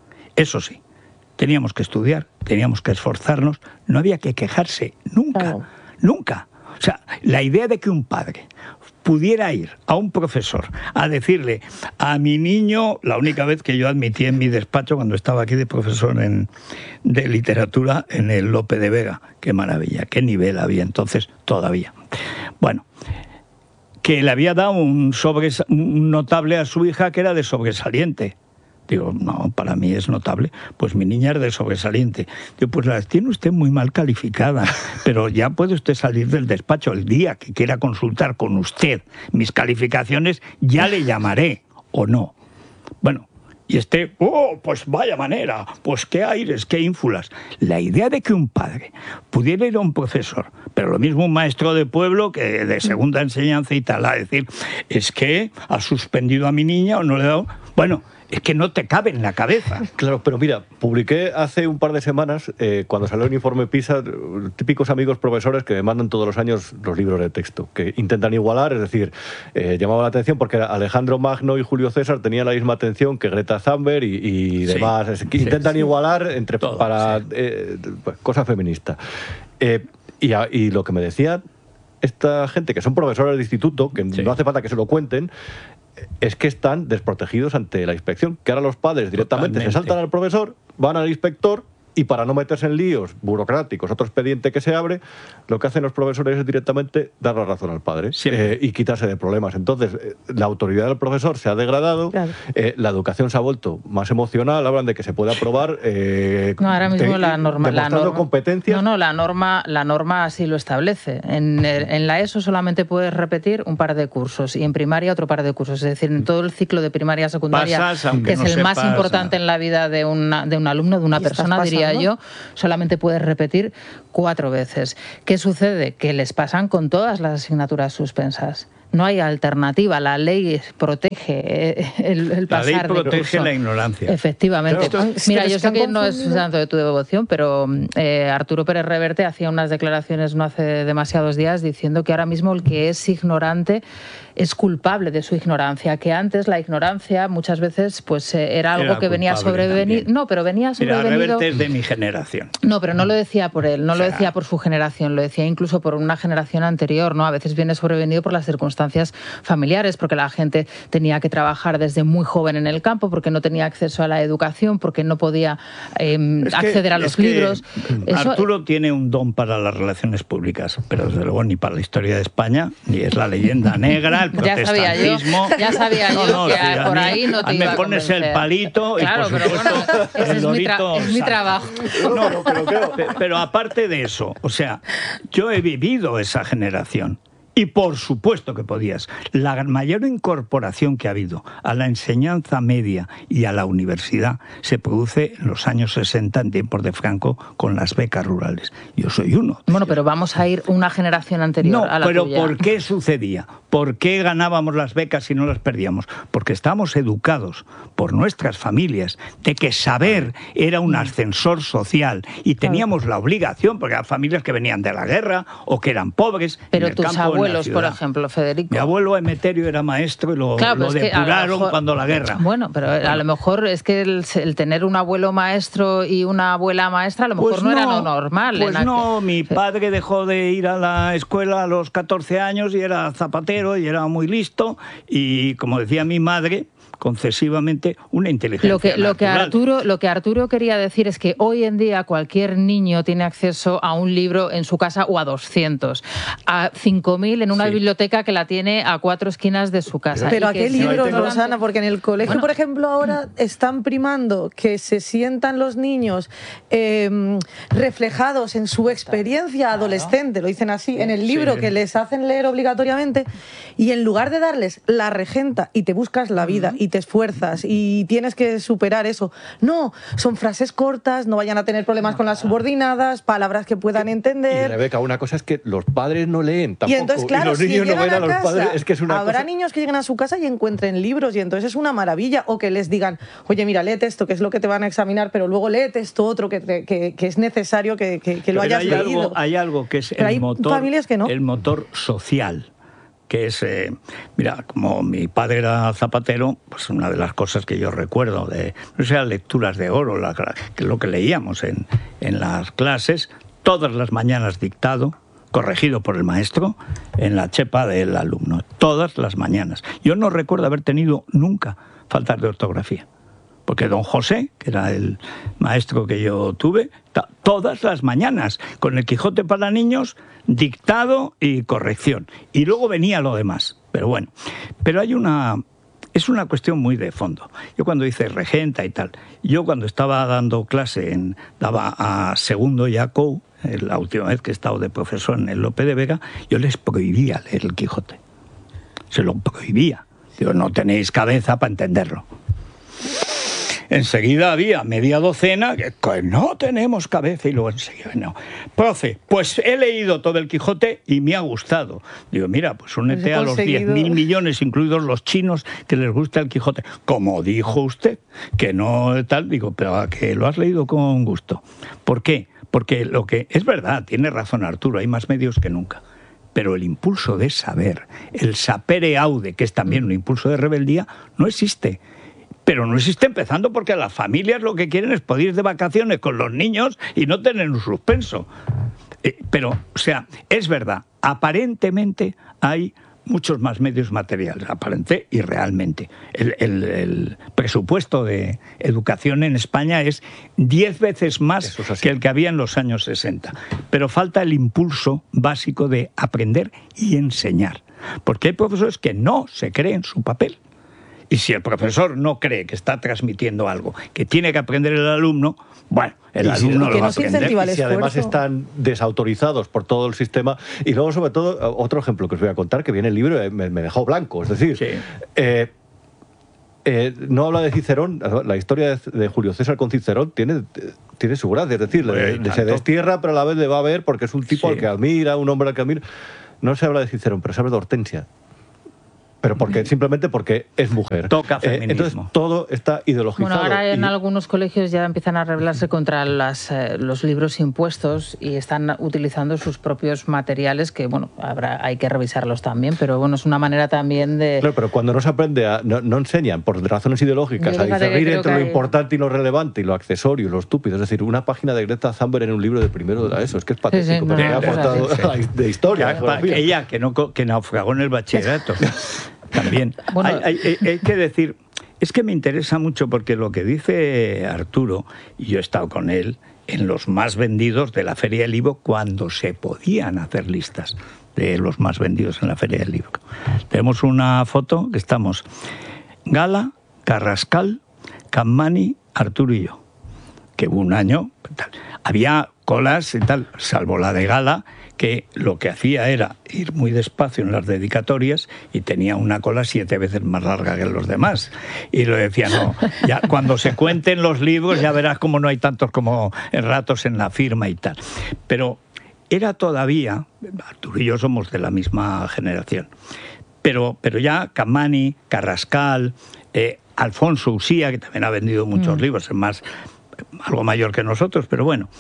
Eso sí, teníamos que estudiar, teníamos que esforzarnos, no había que quejarse nunca, Claro. nunca. O sea, la idea de que un padre pudiera ir a un profesor a decirle a mi niño, la única vez que yo admití en mi despacho cuando estaba aquí de profesor en, de literatura en el Lope de Vega, qué maravilla, qué nivel había entonces todavía. Bueno, que le había dado un, sobres, un notable a su hija que era de sobresaliente. Digo, no, para mí es notable. Pues mi niña es de sobresaliente. Digo, pues las tiene usted muy mal calificadas, pero ya puede usted salir del despacho el día que quiera consultar con usted mis calificaciones, ya le llamaré, o no. Bueno, y este, oh, pues vaya manera, pues qué aires, qué ínfulas. La idea de que un padre pudiera ir a un profesor, pero lo mismo un maestro de pueblo que de segunda enseñanza y tal, a decir, es que ha suspendido a mi niña o no le ha dado... Bueno, es que no te cabe en la cabeza. Claro, pero mira, publiqué hace un par de semanas, eh, cuando salió el informe PISA, típicos amigos profesores que me mandan todos los años los libros de texto, que intentan igualar, es decir, eh, llamaba la atención porque Alejandro Magno y Julio César tenían la misma atención que Greta Thunberg y, y Sí, demás, es que sí, intentan sí. igualar entre Todo, para sí. eh, pues, cosas feministas. Eh, y, a- y lo que me decían esta gente que son profesores de instituto, que Sí. no hace falta que se lo cuenten, es que están desprotegidos ante la inspección, que ahora los padres directamente Totalmente. se saltan al profesor, van al inspector y para no meterse en líos burocráticos, otro expediente que se abre, lo que hacen los profesores es directamente dar la razón al padre Siempre. eh, y quitarse de problemas. Entonces, eh, la autoridad del profesor se ha degradado, Claro. eh, la educación se ha vuelto más emocional, hablan de que se puede aprobar eh, No, ahora mismo te- la norma, la demostrando norma, competencias. no, no, la norma, la norma así lo establece. En, el- en la ESO solamente puedes repetir un par de cursos y en primaria otro par de cursos. Es decir, en todo el ciclo de primaria secundaria, Pasas, aunque que es no el más sepas importante nada. en la vida de, una, de un alumno, de una Y estás persona, diría pasando. yo, solamente puedes repetir cuatro veces. ¿Qué sucede? Que les pasan con todas las asignaturas suspensas. No hay alternativa. La ley protege eh, el, el La ley pasar de protege curso. la ignorancia. Efectivamente. Claro. Es Mira, que yo les sé han que no es confundido. santo de tu devoción, pero eh, Arturo Pérez Reverte hacía unas declaraciones no hace demasiados días diciendo que ahora mismo el que es ignorante es culpable de su ignorancia, que antes la ignorancia muchas veces pues eh, era algo Era que venía culpable sobrevenido. también. No, pero venía Mira, sobrevenido. Reverte es de mi generación. No, pero no lo decía por él, no O lo sea, decía por su generación, lo decía incluso por una generación anterior, ¿no? A veces viene sobrevenido por las circunstancias familiares, porque la gente tenía que trabajar desde muy joven en el campo, porque no tenía acceso a la educación, porque no podía eh, Es que- acceder a es los que libros. Eso- Arturo tiene un don para las relaciones públicas, pero desde luego ni para la historia de España, ni es la leyenda negra, el Ya sabía yo, protestantismo. ya sabía yo que sí, a por mí- ahí no te a mí iba me a pones convencer. el palito Claro, y por pero bueno, supuesto ese el es mi, tra- dorito es mi salta. trabajo. No, pero, pero- pero aparte de eso, o sea, yo he vivido esa generación. Y por supuesto que podías. La mayor incorporación que ha habido a la enseñanza media y a la universidad se produce en los años sesenta, en tiempos de Franco, con las becas rurales. Yo soy uno. Bueno, pero vamos a ir una generación anterior No, a la pero tuya. ¿por qué sucedía? ¿Por qué ganábamos las becas y no las perdíamos? Porque estábamos educados por nuestras familias de que saber era un ascensor social y teníamos la obligación, porque eran familias que venían de la guerra o que eran pobres. en Pero el tus campo o en la abuelos, por ciudad. ejemplo, Federico. Mi abuelo Emeterio era maestro y lo, Claro, lo pero es que a lo depuraron mejor- cuando la guerra. Bueno, pero a lo mejor es que el, el tener un abuelo maestro y una abuela maestra a lo mejor Pues no, era lo normal. Pues en no, aquel- mi Sí. padre dejó de ir a la escuela a los catorce años y era zapatero y era muy listo y, como decía mi madre, concesivamente una inteligencia Lo que, lo, que natural. Arturo, lo que Arturo quería decir es que hoy en día cualquier niño tiene acceso a un libro en su casa o a doscientos, a cinco mil en una Sí. biblioteca que la tiene a cuatro esquinas de su casa. Pero Y ¿a que qué si- libros, tengo- Rosana? Porque en el colegio, Bueno. por ejemplo, ahora están primando que se sientan los niños eh, reflejados en su experiencia adolescente, lo dicen así, en el libro Sí. que les hacen leer obligatoriamente, y en lugar de darles la regenta y te buscas la vida y te esfuerzas y tienes que superar eso, no, son frases cortas, no vayan a tener problemas con las subordinadas, palabras que puedan Y entender. Rebeca, una cosa es que los padres no leen tampoco. Y entonces, claro, los si niños no llegan ven a a los casa, padres. Es que es una habrá cosa... niños que lleguen a su casa y encuentren libros y entonces es una maravilla. O que les digan, oye, mira, léete esto, que es lo que te van a examinar, pero luego léete esto otro que, te- que, que es necesario que, que- que lo Pero hayas hay leído. algo, hay algo que es Pero el hay motor, familias que no. el motor social, que es, eh, mira, como mi padre era zapatero, pues una de las cosas que yo recuerdo de, no sé, las lecturas de oro, la- que es lo que leíamos en, en las clases, todas las mañanas dictado, corregido por el maestro, en la chepa del alumno, todas las mañanas. Yo no recuerdo haber tenido nunca faltas de ortografía. Porque don José, que era el maestro que yo tuve, ta- todas las mañanas, con el Quijote para niños, dictado y corrección. Y luego venía lo demás. Pero bueno, pero hay una... Es una cuestión muy de fondo. Yo cuando hice regenta y tal, yo cuando estaba dando clase, en, daba a segundo Yacob, la última vez que he estado de profesor en el Lope de Vega, yo les prohibía leer el Quijote. Se lo prohibía. Digo, no tenéis cabeza para entenderlo. Enseguida había media docena que, que no tenemos cabeza y luego enseguida no. Profe, pues he leído todo el Quijote y me ha gustado. Digo, mira, pues únete Pues he a los diez conseguido. mil millones, incluidos los chinos, que les gusta el Quijote. Como dijo usted, que no tal, digo, pero a que lo has leído con gusto. ¿Por qué? Porque lo que es verdad, tiene razón Arturo, hay más medios que nunca. Pero el impulso de saber, el sapere aude, que es también un impulso de rebeldía, no existe. Pero no existe empezando porque las familias lo que quieren es poder ir de vacaciones con los niños y no tener un suspenso. Eh, pero, o sea, es verdad, aparentemente hay muchos más medios materiales, aparente y realmente. El, el, el presupuesto de educación en España es diez veces más que el que había en los años sesenta. Pero falta el impulso básico de aprender y enseñar. Porque hay profesores que no se creen su papel. Y si el profesor no cree que está transmitiendo algo que tiene que aprender el alumno, bueno, el y alumno si, lo va a aprender. Y si además están desautorizados por todo el sistema. Y luego, sobre todo, otro ejemplo que os voy a contar, que viene el libro y me, me dejó blanco. Es decir, sí. eh, eh, no habla de Cicerón, la historia de, de Julio César con Cicerón tiene, tiene su gracia. Es decir, le, le, se destierra, pero a la vez le va a ver porque es un tipo sí. al que admira, un hombre al que admira. No se habla de Cicerón, pero se habla de Hortensia. Pero porque simplemente porque es mujer. Toca feminismo. Eh, entonces todo está ideologizado. Bueno, ahora en y... algunos colegios ya empiezan a rebelarse contra las, eh, los libros impuestos y están utilizando sus propios materiales que, bueno, habrá, hay que revisarlos también, pero bueno, es una manera también de... Claro, pero cuando no se aprende, a, no, no enseñan por razones ideológicas a discernir entre lo hay... importante y lo relevante y lo accesorio y lo estúpido. Es decir, una página de Greta Thunberg en un libro de primero de la ESO, es que es patético, sí, sí, pero no, no, aportado sí, sí. de historia. Que, ella, que, no, que naufragó en el bachillerato. También. Bueno, hay, hay, hay que decir, es que me interesa mucho porque lo que dice Arturo, y yo he estado con él, en los más vendidos de la Feria del Libro cuando se podían hacer listas de los más vendidos en la Feria del Libro. Tenemos una foto que estamos Gala, Carrascal, Capmany, Arturo y yo. Que hubo un año, tal. Había colas y tal, salvo la de Gala, que lo que hacía era ir muy despacio en las dedicatorias y tenía una cola siete veces más larga que los demás. Y lo decía, no, ya cuando se cuenten los libros ya verás cómo no hay tantos como ratos en la firma y tal. Pero era todavía, Arturo y yo somos de la misma generación, pero, pero ya Capmany, Carrascal, eh, Alfonso Usía, que también ha vendido muchos mm. libros, es más, algo mayor que nosotros, pero bueno.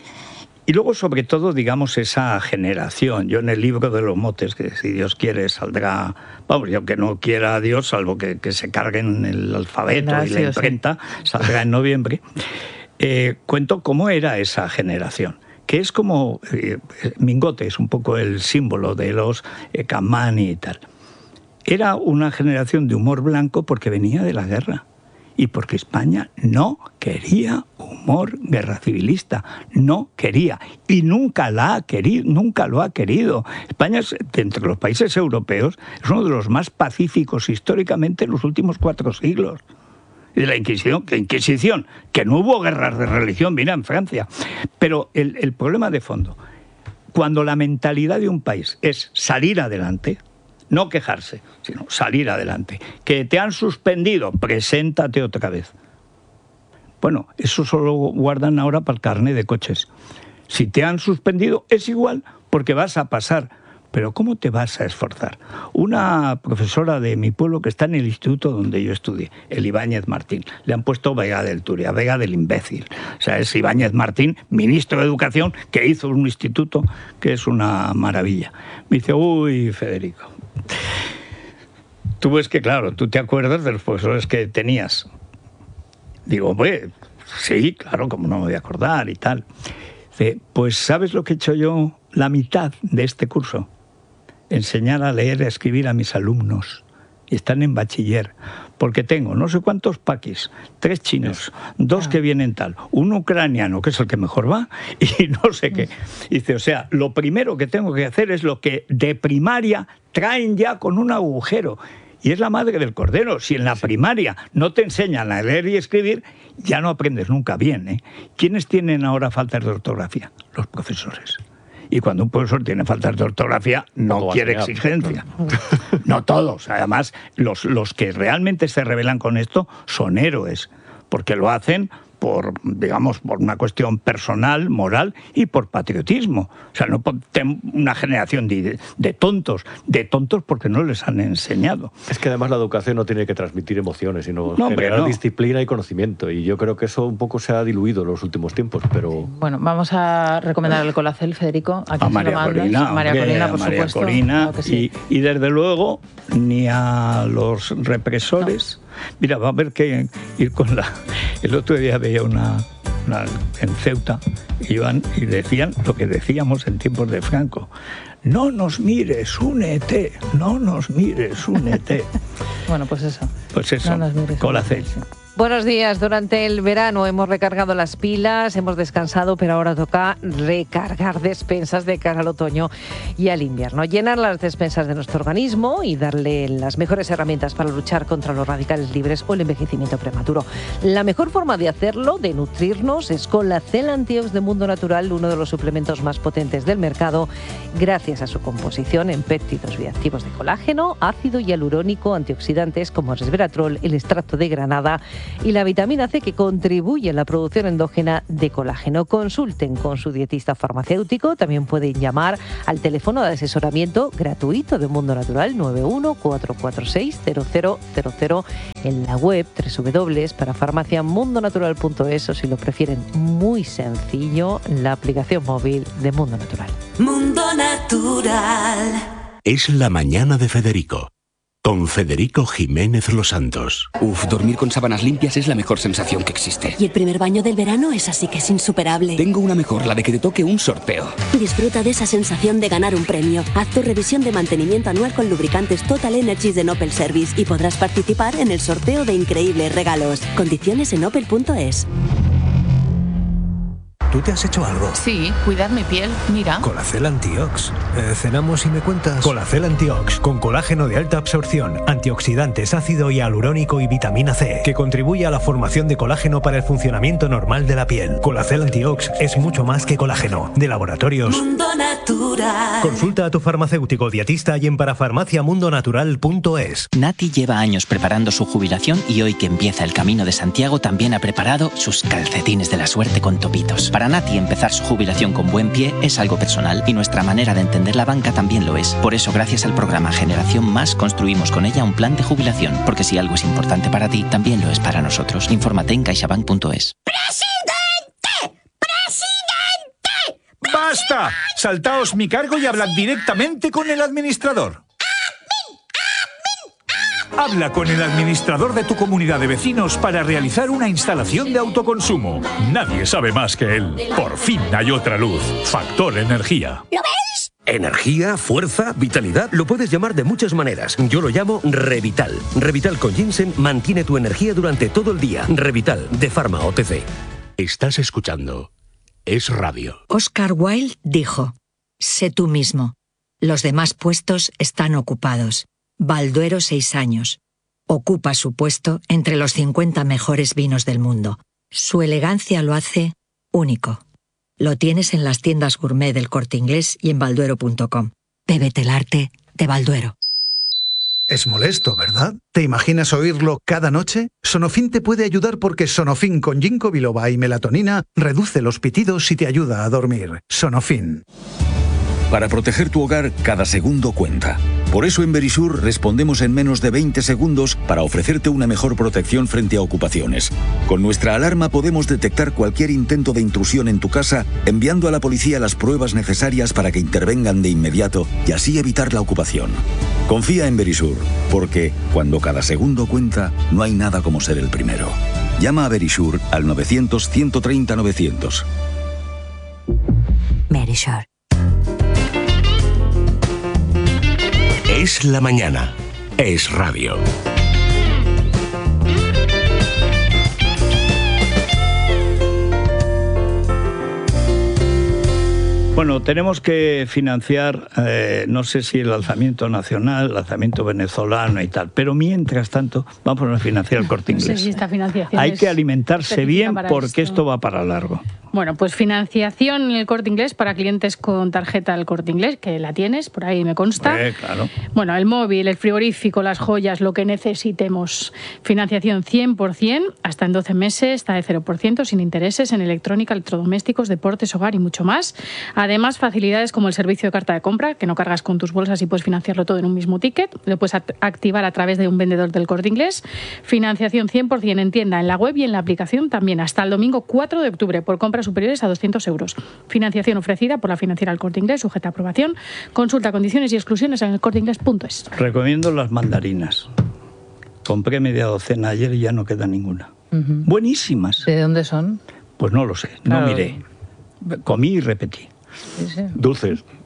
Y luego, sobre todo, digamos, esa generación. Yo en el libro de los motes, que si Dios quiere saldrá, vamos, yo que no quiera a Dios, salvo que, que se carguen el alfabeto Gracias, y la imprenta, sí. saldrá en noviembre, eh, cuento cómo era esa generación, que es como, eh, Mingote es un poco el símbolo de los eh, Capmany y tal. Era una generación de humor blanco porque venía de la guerra. Y porque España no quería humor guerra civilista, no quería, y nunca la ha querido, nunca lo ha querido. España, es, entre los países europeos, es uno de los más pacíficos históricamente en los últimos cuatro siglos. Y de la Inquisición, que Inquisición, que no hubo guerras de religión, mira, en Francia. Pero el, el problema de fondo, cuando la mentalidad de un país es salir adelante, no quejarse, sino salir adelante. Que te han suspendido, preséntate otra vez. Bueno, eso solo guardan ahora para el carné de coches. Si te han suspendido, es igual, porque vas a pasar. Pero ¿cómo te vas a esforzar? Una profesora de mi pueblo que está en el instituto donde yo estudié, el Ibáñez Martín, le han puesto Vega del Turia, Vega del imbécil. O sea, es Ibáñez Martín, ministro de Educación, que hizo un instituto que es una maravilla. Me dice, uy, Federico, tú ves que, claro, tú te acuerdas de los profesores que tenías. Digo, pues, sí, claro, como no me voy a acordar y tal. Dice, pues, ¿sabes lo que he hecho yo la mitad de este curso? Enseñar a leer y a escribir a mis alumnos. Y están en bachiller. Porque tengo no sé cuántos paquis, tres chinos, dos que vienen tal, un ucraniano, que es el que mejor va, y no sé qué. Dice, o sea, lo primero que tengo que hacer es lo que de primaria traen ya con un agujero. Y es la madre del cordero. Si en la primaria no te enseñan a leer y escribir, ya no aprendes nunca bien, ¿eh? ¿Quiénes tienen ahora faltas de ortografía? Los profesores. Y cuando un profesor tiene faltas de ortografía, no Todo quiere exigencia. No todos. Además, los, los que realmente se rebelan con esto son héroes, porque lo hacen por, digamos, por una cuestión personal, moral y por patriotismo. O sea, no por una generación de, de tontos, de tontos porque no les han enseñado. Es que además la educación no tiene que transmitir emociones, sino no, generar no. disciplina y conocimiento. Y yo creo que eso un poco se ha diluido en los últimos tiempos, pero... Bueno, vamos a recomendar el Colacel, Federico. ¿A, a María Corina. María Corina, por María supuesto. Corina, claro que sí. y, y desde luego, ni a los represores... No. Mira, va a haber que ir con la... El otro día veía una, una en Ceuta, iban y decían lo que decíamos en tiempos de Franco. No nos mires, únete. No nos mires, únete. Bueno, pues eso. Pues eso, no nos mires, Colacel. sí. Buenos días. Durante el verano hemos recargado las pilas, hemos descansado, pero ahora toca recargar despensas de cara al otoño y al invierno. Llenar las despensas de nuestro organismo y darle las mejores herramientas para luchar contra los radicales libres o el envejecimiento prematuro. La mejor forma de hacerlo, de nutrirnos, es con la Cel Antiox de Mundo Natural, uno de los suplementos más potentes del mercado, gracias a su composición en péptidos bioactivos de colágeno, ácido hialurónico, antioxidantes como resveratrol, el extracto de granada y la vitamina C, que contribuye a la producción endógena de colágeno. Consulten con su dietista farmacéutico. También pueden llamar al teléfono de asesoramiento gratuito de Mundo Natural nueve uno cuatro cuatro seis cero cero cero cero, en la web doble u doble u doble u punto parafarmacia mundo natural punto es, o si lo prefieren muy sencillo, la aplicación móvil de Mundo Natural. Mundo Natural. Es la mañana de Federico, con Federico Jiménez Los Santos. Uf, dormir con sábanas limpias es la mejor sensación que existe. Y el primer baño del verano es así que es insuperable. Tengo una mejor, la de que te toque un sorteo. Disfruta de esa sensación de ganar un premio. Haz tu revisión de mantenimiento anual con lubricantes Total Energies de Opel Service y podrás participar en el sorteo de increíbles regalos. Condiciones en opel punto es. ¿Tú te has hecho algo? Sí, cuidar mi piel, mira. Colacel Antiox. Eh, ¿Cenamos y me cuentas? Colacel Antiox, con colágeno de alta absorción, antioxidantes, ácido hialurónico y vitamina C, que contribuye a la formación de colágeno para el funcionamiento normal de la piel. Colacel Antiox es mucho más que colágeno. De Laboratorios Mundo Natural. Consulta a tu farmacéutico dietista y en parafarmacia mundo natural punto es. Nati lleva años preparando su jubilación y hoy que empieza el Camino de Santiago también ha preparado sus calcetines de la suerte con topitos. Para Nati, empezar su jubilación con buen pie es algo personal y nuestra manera de entender la banca también lo es. Por eso, gracias al programa Generación Más, construimos con ella un plan de jubilación, porque si algo es importante para ti, también lo es para nosotros. Infórmate en caixabank punto es. ¡Presidente! ¡Presidente! ¡Basta! Saltaos mi cargo y hablad directamente con el administrador. Habla con el administrador de tu comunidad de vecinos para realizar una instalación de autoconsumo. Nadie sabe más que él. Por fin hay otra luz. Factor Energía. ¿Lo veis? Energía, fuerza, vitalidad, lo puedes llamar de muchas maneras. Yo lo llamo Revital. Revital con ginseng mantiene tu energía durante todo el día. Revital, de Pharma O T C. Estás escuchando Es Radio. Oscar Wilde dijo: sé tú mismo. Los demás puestos están ocupados. Balduero, seis años. Ocupa su puesto entre los cincuenta mejores vinos del mundo. Su elegancia lo hace único. Lo tienes en las tiendas gourmet del Corte Inglés y en balduero punto com. Bébete el arte de Balduero. Es molesto, ¿verdad? ¿Te imaginas oírlo cada noche? Sonofin te puede ayudar porque Sonofin con ginkgo biloba y melatonina reduce los pitidos y te ayuda a dormir. Sonofin. Para proteger tu hogar, cada segundo cuenta. Por eso en Verisur respondemos en menos de veinte segundos para ofrecerte una mejor protección frente a ocupaciones. Con nuestra alarma podemos detectar cualquier intento de intrusión en tu casa, enviando a la policía las pruebas necesarias para que intervengan de inmediato y así evitar la ocupación. Confía en Verisur, porque cuando cada segundo cuenta, no hay nada como ser el primero. Llama a Verisur al novecientos, ciento treinta, novecientos. Verisur. Es la mañana. Es Radio. Bueno, tenemos que financiar, eh, no sé si el alzamiento nacional, el alzamiento venezolano y tal, pero mientras tanto vamos a financiar el Corte Inglés. No sé si esta financiación Hay es que alimentarse bien porque esto. esto va para largo. Bueno, pues financiación en el Corte Inglés para clientes con tarjeta del Corte Inglés, que la tienes, por ahí me consta. Eh, claro. Bueno, el móvil, el frigorífico, las joyas, lo que necesitemos. Financiación cien por ciento, hasta en doce meses, está de cero por ciento, sin intereses, en electrónica, electrodomésticos, deportes, hogar y mucho más. Además, facilidades como el servicio de carta de compra, que no cargas con tus bolsas y puedes financiarlo todo en un mismo ticket. Lo puedes activar a través de un vendedor del Corte Inglés. Financiación cien por ciento en tienda, en la web y en la aplicación también, hasta el domingo cuatro de octubre, por compras superiores a doscientos euros. Financiación ofrecida por la financiera El Corte Inglés, sujeta a aprobación. Consulta condiciones y exclusiones en el corte inglés punto es. Recomiendo las mandarinas. Compré media docena ayer y ya no queda ninguna. Uh-huh. Buenísimas. ¿De dónde son? Pues no lo sé, no Claro. miré. Comí y repetí. Sí, sí. Dulces.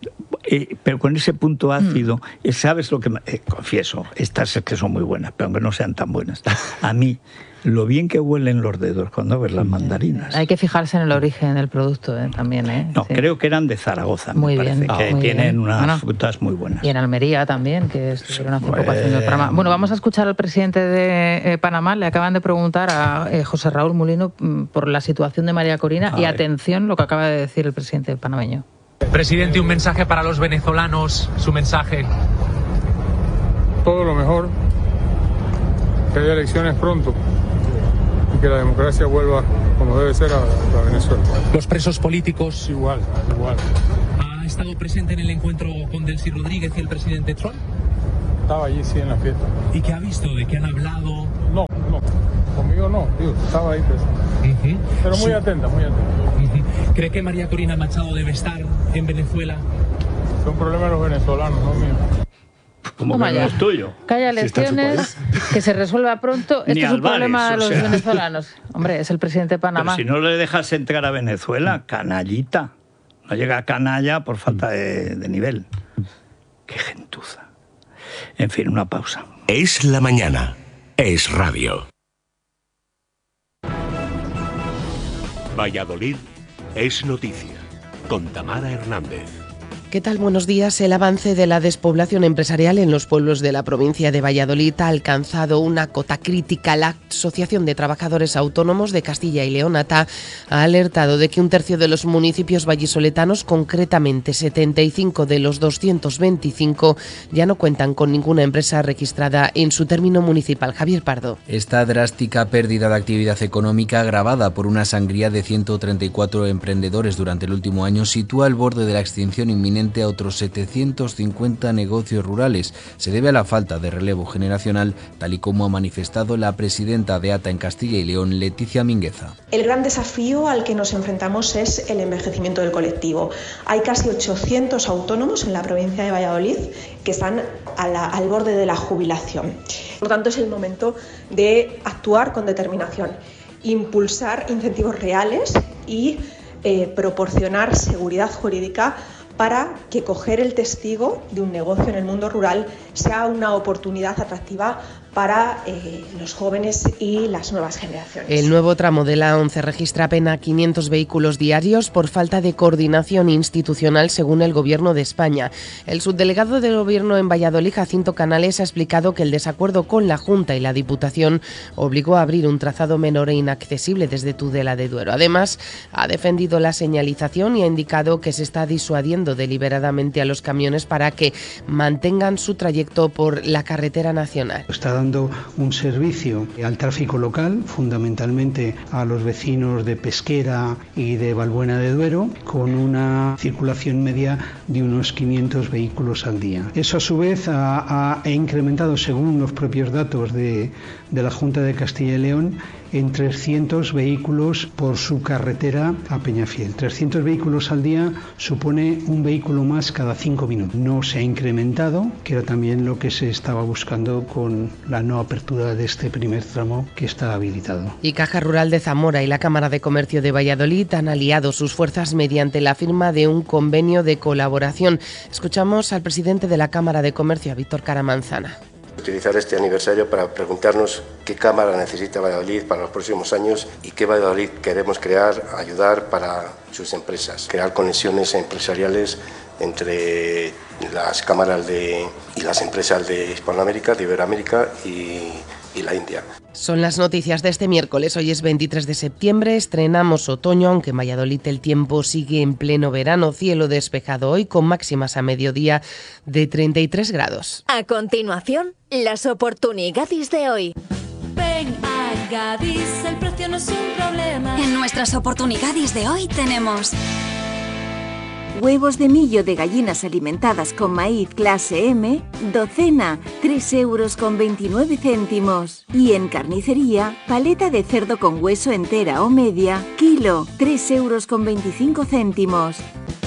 Eh, pero con ese punto ácido, mm. ¿sabes lo que...? Eh, confieso, estas es que son muy buenas, pero aunque no sean tan buenas. A mí, lo bien que huelen los dedos cuando ves las mandarinas. Hay que fijarse en el origen del producto eh, también, ¿eh? No, sí. creo que eran de Zaragoza, muy me bien, parece, oh, que tienen bien. unas bueno, frutas muy buenas. Y en Almería también, que estuvieron hace bueno. poco haciendo el programa. Bueno, vamos a escuchar al presidente de eh, Panamá. Le acaban de preguntar a eh, José Raúl Mulino mm, por la situación de María Corina a y ver. atención lo que acaba de decir el presidente panameño. Presidente, un mensaje para los venezolanos, su mensaje. Todo lo mejor, que haya elecciones pronto y que la democracia vuelva como debe ser a, a Venezuela. Los presos políticos. Igual, igual. ¿Ha estado presente en el encuentro con Delcy Rodríguez y el presidente Trump? Estaba allí, sí, en la fiesta. ¿Y qué ha visto? ¿De qué han hablado? No, no, conmigo no, digo, estaba ahí presente. Uh-huh. Pero muy sí. atenta, muy atenta. Uh-huh. ¿Cree que María Corina Machado debe estar en Venezuela? Es un problema de los venezolanos, no mío. Como que no es tuyo. Que haya elecciones, si que se resuelva pronto. Este es un problema de los o sea. venezolanos. Hombre, es el presidente de Panamá. Pero si no le dejas entrar a Venezuela, canallita. No llega canalla por falta de, de nivel. Qué gentuza. En fin, una pausa. Es la mañana. Es radio. Valladolid es noticia. Con Tamara Hernández. ¿Qué tal? Buenos días. El avance de la despoblación empresarial en los pueblos de la provincia de Valladolid ha alcanzado una cota crítica. La Asociación de Trabajadores Autónomos de Castilla y León, ATA, ha alertado de que un tercio de los municipios vallisoletanos, concretamente setenta y cinco de los doscientos veinticinco, ya no cuentan con ninguna empresa registrada en su término municipal. Javier Pardo. Esta drástica pérdida de actividad económica, agravada por una sangría de ciento treinta y cuatro emprendedores durante el último año, sitúa al borde de la extinción inminente a otros setecientos cincuenta negocios rurales. Se debe a la falta de relevo generacional, tal y como ha manifestado la presidenta de ATA en Castilla y León, Leticia Mingueza. El gran desafío al que nos enfrentamos es el envejecimiento del colectivo. Hay casi ochocientos autónomos en la provincia de Valladolid que están a la, al borde de la jubilación. Por lo tanto, es el momento de actuar con determinación, impulsar incentivos reales y eh, proporcionar seguridad jurídica para que coger el testigo de un negocio en el mundo rural sea una oportunidad atractiva para eh, los jóvenes y las nuevas generaciones. El nuevo tramo de la once registra apenas quinientos vehículos diarios por falta de coordinación institucional, según el Gobierno de España. El subdelegado del Gobierno en Valladolid, Jacinto Canales, ha explicado que el desacuerdo con la Junta y la Diputación obligó a abrir un trazado menor e inaccesible desde Tudela de Duero. Además, ha defendido la señalización y ha indicado que se está disuadiendo deliberadamente a los camiones para que mantengan su trayecto por la carretera nacional. Está dando un servicio al tráfico local, fundamentalmente a los vecinos de Pesquera y de Valbuena de Duero, con una circulación media de unos quinientos vehículos al día. Eso a su vez ha, ha incrementado, según los propios datos de, de la Junta de Castilla y León, en trescientos vehículos por su carretera a Peñafiel. trescientos vehículos al día supone un vehículo más cada cinco minutos. No se ha incrementado, que era también lo que se estaba buscando con la no apertura de este primer tramo que está habilitado. Y Caja Rural de Zamora y la Cámara de Comercio de Valladolid han aliado sus fuerzas mediante la firma de un convenio de colaboración. Escuchamos al presidente de la Cámara de Comercio, a Víctor Caramanzana. Utilizar este aniversario para preguntarnos qué Cámara necesita Valladolid para los próximos años y qué Valladolid queremos crear, ayudar para sus empresas, crear conexiones empresariales entre las cámaras de, y las empresas de Hispanoamérica, de Iberoamérica y, y la India. Son las noticias de este miércoles. Hoy es veintitrés de septiembre, estrenamos otoño, aunque en Valladolid el tiempo sigue en pleno verano. Cielo despejado hoy con máximas a mediodía de treinta y tres grados. A continuación, las oportunidades de hoy. Ven a Gadis, el precio no es un problema. En nuestras oportunidades de hoy tenemos huevos de millo de gallinas alimentadas con maíz clase M, docena, tres euros con veintinueve céntimos. Y en carnicería, paleta de cerdo con hueso entera o media, kilo, tres euros con veinticinco céntimos.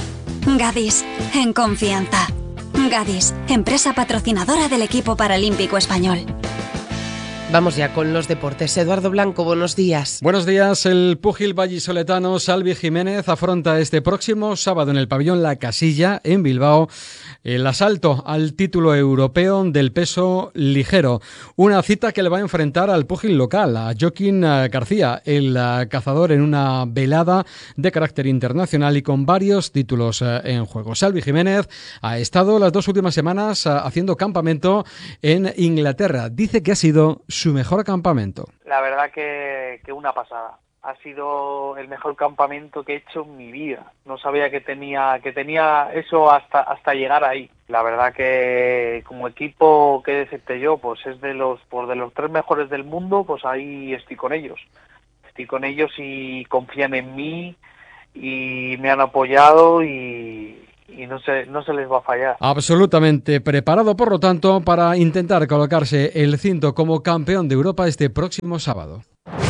Gadis, en confianza. Gadis, empresa patrocinadora del equipo paralímpico español. Vamos ya con los deportes. Eduardo Blanco, buenos días. Buenos días. El púgil vallisoletano Salvi Jiménez afronta este próximo sábado en el pabellón La Casilla, en Bilbao, el asalto al título europeo del peso ligero. Una cita que le va a enfrentar al púgil local, a Joaquín García, el cazador, en una velada de carácter internacional y con varios títulos en juego. Salvi Jiménez ha estado las dos últimas semanas haciendo campamento en Inglaterra. Dice que ha sido su mejor campamento. La verdad que, que una pasada. Ha sido el mejor campamento que he hecho en mi vida. No sabía que tenía que tenía eso hasta hasta llegar ahí. La verdad que como equipo, qué decirte yo, pues es de los por de los tres mejores del mundo, pues ahí estoy con ellos. Estoy con ellos y confían en mí y me han apoyado y y no se, no se les va a fallar. Absolutamente preparado, por lo tanto, para intentar colocarse el cinto como campeón de Europa este próximo sábado.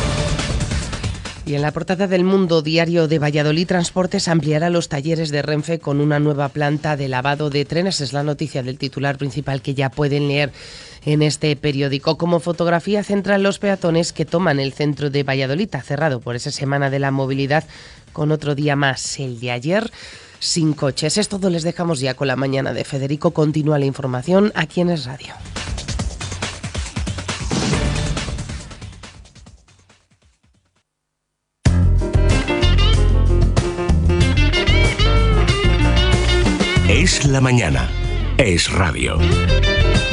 Y en la portada del Mundo, Diario de Valladolid Transportes ampliará los talleres de Renfe con una nueva planta de lavado de trenes. Es la noticia del titular principal que ya pueden leer en este periódico. Como fotografía central, los peatones que toman el centro de Valladolid, cerrado por esa semana de la movilidad, con otro día más, el de ayer, sin coches. Es todo, les dejamos ya con la mañana de Federico. Continúa la información aquí en Es Radio. Es la mañana. Es Radio.